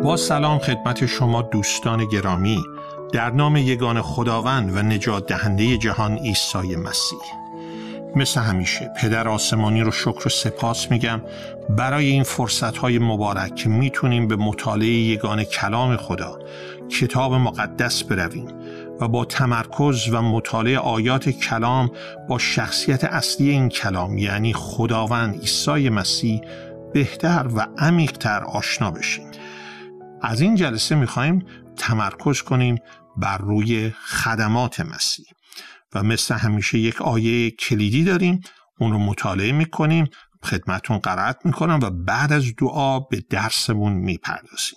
با سلام خدمت شما دوستان گرامی، در نام یگان خداوند و نجات دهنده جهان عیسی مسیح. مثل همیشه پدر آسمانی رو شکر و سپاس میگم برای این فرصت‌های مبارک که میتونیم به مطالعه یگان کلام خدا، کتاب مقدس برویم و با تمرکز و مطالعه آیات کلام با شخصیت اصلی این کلام یعنی خداوند عیسی مسیح بهتر و عمیق‌تر آشنا بشیم. از این جلسه میخوایم تمرکز کنیم بر روی خدمات مسیح و مثل همیشه یک آیه کلیدی داریم، اون رو مطالعه میکنیم، خدمتون قرائت میکنم و بعد از دعا به درسمون میپردازیم.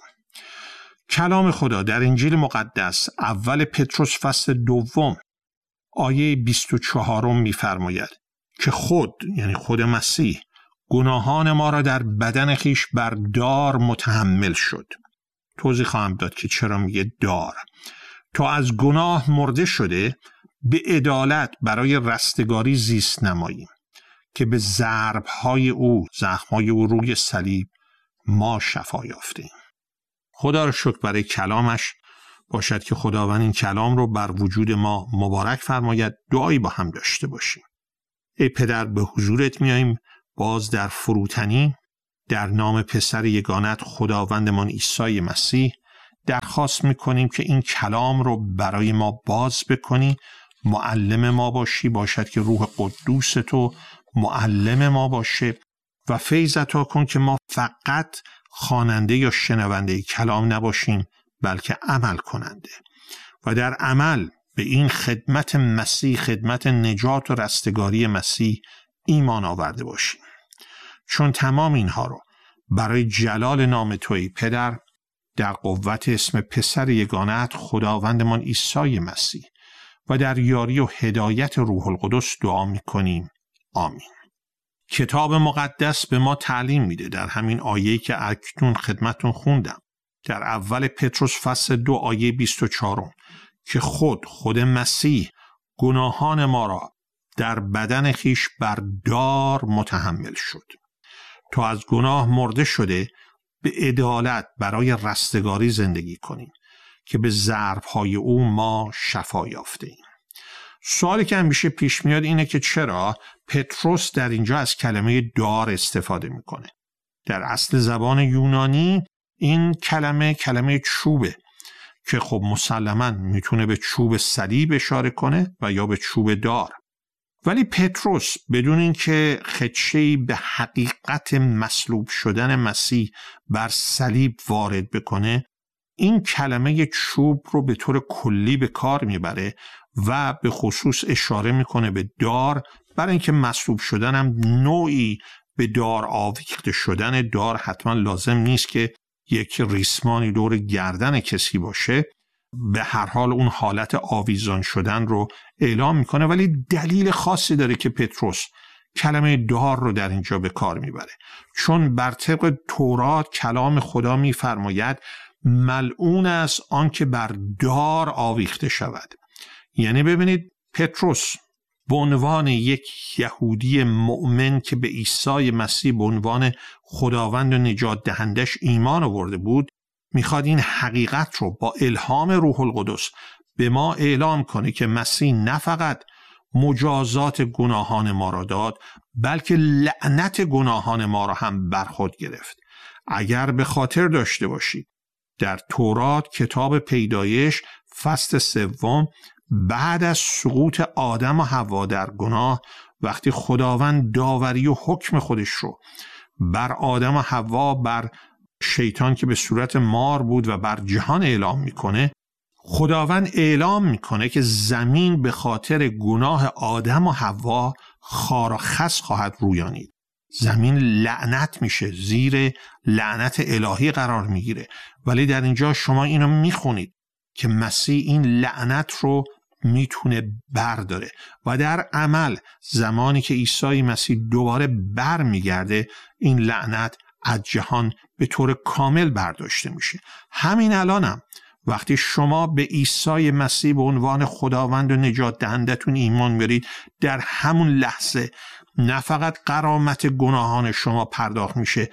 کلام خدا در انجیل مقدس اول پتروس فصل 2 آیه 24 میفرماید که یعنی خود مسیح گناهان ما را در بدن خیش بر دار متحمل شد. توضیح خواهم داد که چرا میگه دار. تا از گناه مرده شده به عدالت برای رستگاری زیست نماییم که به ضرب‌های او، زخم‌های او روی صلیب ما شفا یافتیم. خدا را شکر برای کلامش. باشد که خداوند این کلام رو بر وجود ما مبارک فرماید. دعایی با هم داشته باشیم. ای پدر، به حضورت میاییم باز در فروتنی در نام پسر یگانت خداوندمان عیسی مسیح درخواست میکنیم که این کلام رو برای ما باز بکنی، معلم ما باشی، باشد که روح قدوس تو معلم ما باشه و فیض عطا کن که ما فقط خواننده یا شنونده کلام نباشیم بلکه عمل کننده و در عمل به این خدمت مسیح، خدمت نجات و رستگاری مسیح ایمان آورده باشیم. چون تمام اینها رو برای جلال نام توی پدر در قوت اسم پسر یگانت خداوندمان عیسی مسیح و در یاری و هدایت روح القدس دعا میکنیم. آمین. کتاب مقدس به ما تعلیم میده در همین آیه‌ای که اکنون خدمتون خوندم در اول پتروس فصل 2 آیه 24 که خود مسیح گناهان ما را در بدن خیش بر دار متحمل شد. تا از گناه مرده شده به عدالت برای رستگاری زندگی کنیم که به ضرب‌های او ما شفا یافتیم. سوالی که همیشه پیش میاد اینه که چرا پتروس در اینجا از کلمه دار استفاده میکنه. در اصل زبان یونانی این کلمه چوبه که خب مسلماً میتونه به چوب صلیب اشاره کنه و یا به چوب دار. ولی پتروس بدون اینکه خدشه‌ای به حقیقت مصلوب شدن مسیح بر صلیب وارد بکنه، این کلمه چوب رو به طور کلی به کار میبره و به خصوص اشاره میکنه به دار، برای اینکه مصلوب شدن هم نوعی به دار آویخته شدن. دار حتما لازم نیست که یک ریسمانی دور گردن کسی باشه، به هر حال اون حالت آویزان شدن رو اعلام میکنه، ولی دلیل خاصی داره که پتروس کلمه دار رو در اینجا به کار میبره. چون بر طبق تورات کلام خدا میفرماید ملعون است آن که بر دار آویخته شود. یعنی ببینید پتروس به عنوان یک یهودی مؤمن که به عیسی مسیح به عنوان خداوند و نجات دهندش ایمان آورده بود، میخواد این حقیقت رو با الهام روح القدس به ما اعلام کنه که مسیح نه فقط مجازات گناهان ما را داد بلکه لعنت گناهان ما را هم بر خود گرفت. اگر به خاطر داشته باشید در تورات کتاب پیدایش فصل 3 بعد از سقوط آدم و حوا در گناه، وقتی خداوند داوری و حکم خودش رو بر آدم و حوا، بر شیطان که به صورت مار بود و بر جهان اعلام میکنه، خداوند اعلام میکنه که زمین به خاطر گناه آدم و حوا خار و خس خواهد رویانید. زمین لعنت میشه، زیر لعنت الهی قرار میگیره. ولی در اینجا شما اینو میخونید که مسیح این لعنت رو میتونه برداره و در عمل زمانی که عیسی مسیح دوباره بر میگرده این لعنت از جهان به طور کامل برداشته میشه. همین الانم وقتی شما به عیسی مسیح به عنوان خداوند و نجات دهندتون ایمان میارید، در همون لحظه نه فقط غرامت گناهان شما پرداخت میشه،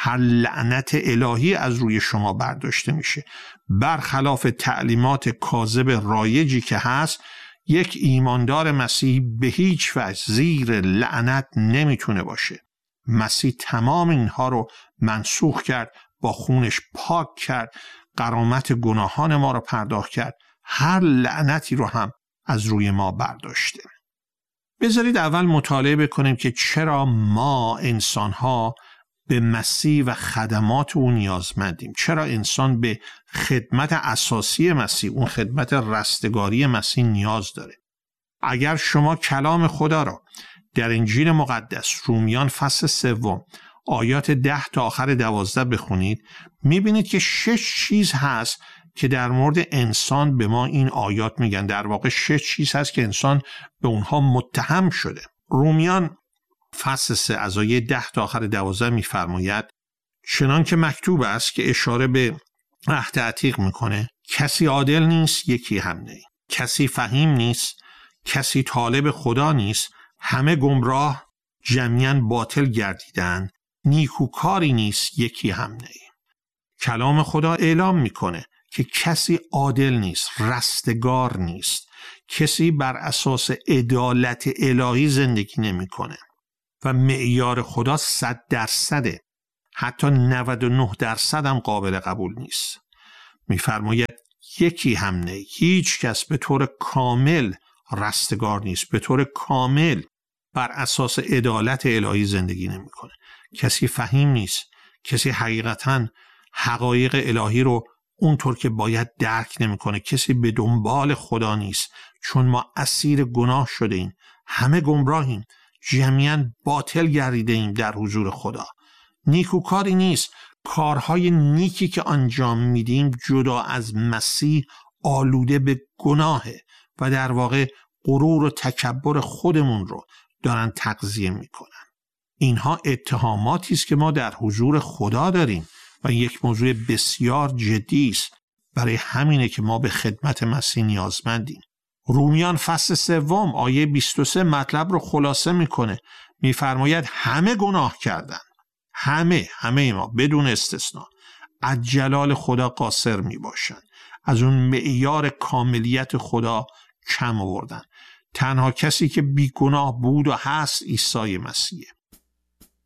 هر لعنت الهی از روی شما برداشته میشه. برخلاف تعلیمات کاذب رایجی که هست، یک ایماندار مسیحی به هیچ وجه زیر لعنت نمیتونه باشه. مسیح تمام اینها رو منسوخ کرد، با خونش پاک کرد، غرامت گناهان ما رو پرداخت کرد، هر لعنتی رو هم از روی ما برداشته. بذارید اول مطالعه بکنیم که چرا ما انسان‌ها به مسیح و خدمات او نیازمندیم. چرا انسان به خدمت اساسی مسیح، اون خدمت رستگاری مسیح نیاز داره. اگر شما کلام خدا را در انجیل مقدس رومیان فصل 3 آیات 10 تا آخر 12 بخونید، میبینید که 6 چیز هست که در مورد انسان به ما این آیات میگن. در واقع 6 چیز هست که انسان به اونها متهم شده. رومیان فصل 3 از آیه 10 تا آخر 12 میفرماید: چنان که مکتوب است، که اشاره به عهد عتیق میکنه، کسی عادل نیست، یکی هم نه. کسی فهیم نیست، کسی طالب خدا نیست، همه گمراه، جمیعاً باطل گردیدن، نیکوکاری نیست، یکی هم نه. کلام خدا اعلام میکنه که کسی عادل نیست، رستگار نیست، کسی بر اساس عدالت الهی زندگی نمیکنه و معیار خدا 100%، حتی 99% هم قابل قبول نیست. میفرماید یکی هم نه، هیچ کس به طور کامل رستگار نیست، به طور کامل بر اساس عدالت الهی زندگی نمیکنه. کسی فهیم نیست، کسی حقیقتاً حقایق الهی رو اونطور که باید درک نمیکنه. کسی به دنبال خدا نیست، چون ما اسیر گناه شده ایم، همه گمراهیم، جمیعاً باطل گردیده ایم در حضور خدا. نیکوکاری نیست، کارهای نیکی که انجام میدیم جدا از مسیح آلوده به گناهه و در واقع غرور و تکبر خودمون رو دارن تغذیه میکنن. اینها اتهاماتی است که ما در حضور خدا داریم و یک موضوع بسیار جدی است. برای همینه که ما به خدمت مسیح نیازمندیم. رومیان فصل 3 آیه 23 مطلب رو خلاصه میکنه. میفرماید همه گناه کردن، همه ما بدون استثنا از جلال خدا قاصر میباشن، از اون معیار کاملیت خدا کم آوردن. تنها کسی که بیگناه بود و هست عیسی مسیحه.